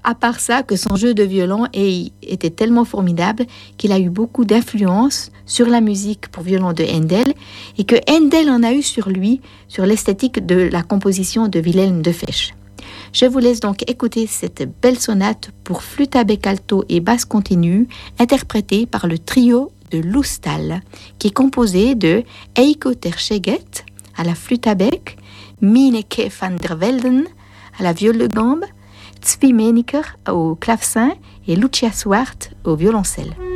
à part ça, que son jeu de violon était tellement formidable qu'il a eu beaucoup d'influence sur la musique pour violon de Handel et que Handel en a eu sur lui, sur l'esthétique de la composition de Wilhelm de Fesch. Je vous laisse donc écouter cette belle sonate pour flûte à bec alto et basse continue, interprétée par le trio de Loustal, qui est composé de Eiko Terscheget à la flûte à bec, Mineke van der Velden à la viole de gambe, Tzvi Meniker au clavecin et Lucia Swart au violoncelle.